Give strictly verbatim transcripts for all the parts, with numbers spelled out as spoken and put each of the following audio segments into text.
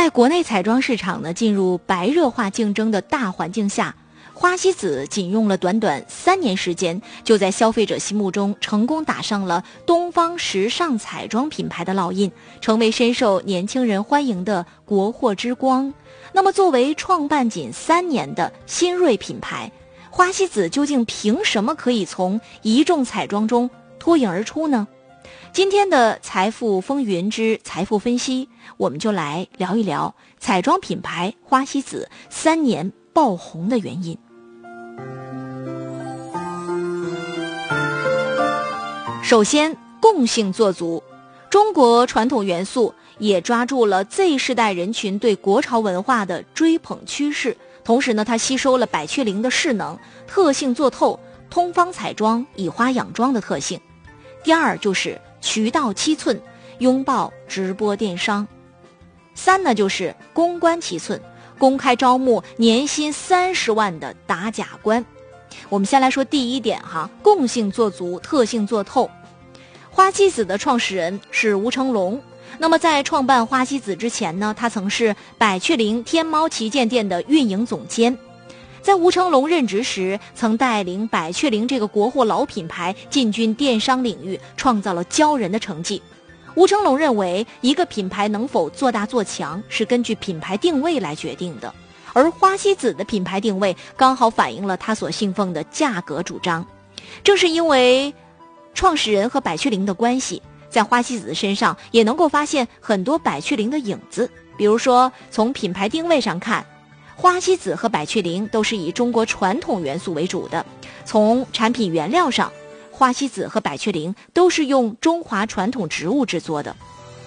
在国内彩妆市场呢进入白热化竞争的大环境下，花西子仅用了短短三年时间，就在消费者心目中成功打上了东方时尚彩妆品牌的烙印，成为深受年轻人欢迎的国货之光。那么作为创办仅三年的新锐品牌，花西子究竟凭什么可以从一众彩妆中脱颖而出呢？今天的财富风云之财富分析，我们就来聊一聊彩妆品牌花西子三年爆红的原因。首先，共性做足，中国传统元素也抓住了 Z 世代人群对国潮文化的追捧趋势，同时呢，它吸收了百雀羚的势能，特性做透通方彩妆以花养妆的特性。第二就是渠道七寸，拥抱直播电商。三呢就是公关七寸，公开招募年薪三十万的打假官。我们先来说第一点哈，共性做足，特性做透。花西子的创始人是吴成龙，那么在创办花西子之前呢，他曾是百雀羚天猫旗舰店的运营总监。在吴成龙任职时，曾带领百雀羚这个国货老品牌进军电商领域，创造了骄人的成绩。吴成龙认为，一个品牌能否做大做强，是根据品牌定位来决定的，而花西子的品牌定位刚好反映了他所信奉的价格主张。正是因为创始人和百雀羚的关系，在花西子身上也能够发现很多百雀羚的影子。比如说，从品牌定位上看，花西子和百雀羚都是以中国传统元素为主的。从产品原料上，花西子和百雀羚都是用中华传统植物制作的。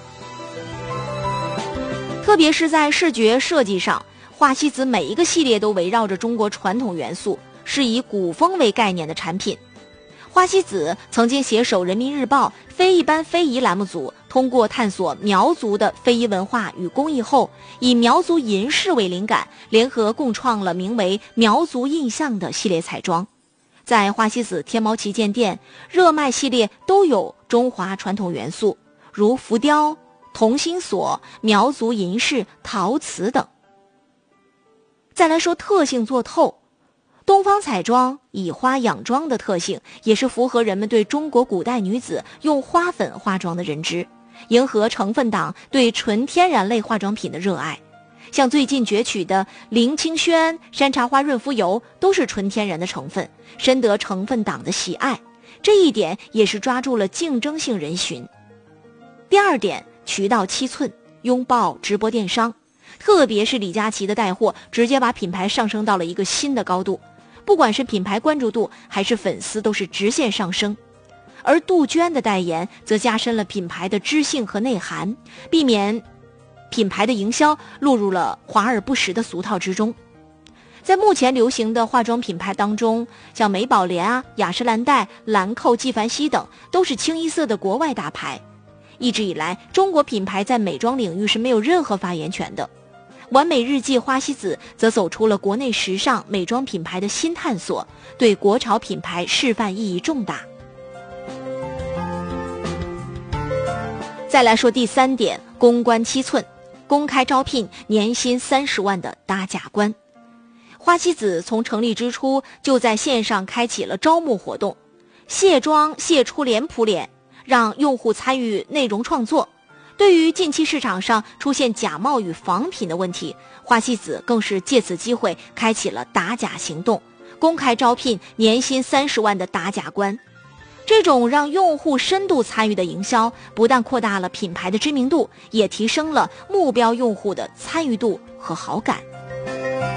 特别是在视觉设计上，花西子每一个系列都围绕着中国传统元素，是以古风为概念的产品。花西子曾经携手人民日报非一般非遗栏目组，通过探索苗族的非遗文化与工艺后，以苗族银饰为灵感，联合共创了名为苗族印象的系列彩妆。在花西子天猫旗舰店，热卖系列都有中华传统元素，如浮雕、同心锁、苗族银饰、陶瓷等。再来说特性做透，东方彩妆以花养妆的特性，也是符合人们对中国古代女子用花粉化妆的认知，迎合成分党对纯天然类化妆品的热爱。像最近攫取的林清轩、山茶花润肤油都是纯天然的成分，深得成分党的喜爱，这一点也是抓住了竞争性人群。第二点，渠道七寸，拥抱直播电商。特别是李佳琦的带货，直接把品牌上升到了一个新的高度，不管是品牌关注度还是粉丝都是直线上升。而杜鹃的代言则加深了品牌的知性和内涵，避免品牌的营销落入了华而不实的俗套之中。在目前流行的化妆品牌当中，像美宝莲啊、雅诗兰黛、兰蔻、纪梵希等都是清一色的国外大牌。一直以来，中国品牌在美妆领域是没有任何发言权的。完美日记花西子则走出了国内时尚美妆品牌的新探索，对国潮品牌示范意义重大。再来说第三点，公关七寸，公开招聘年薪三十万的打假官。花西子从成立之初就在线上开启了招募活动，卸妆卸出脸谱脸，让用户参与内容创作。对于近期市场上出现假冒与仿品的问题，花西子更是借此机会开启了打假行动，公开招聘年薪三十万的打假官。这种让用户深度参与的营销，不但扩大了品牌的知名度，也提升了目标用户的参与度和好感。